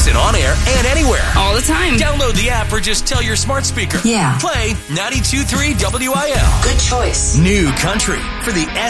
Listen on air and anywhere. All the time. Download the app or just tell your smart speaker. Yeah. Play 92.3 WIL. Good choice. New country for the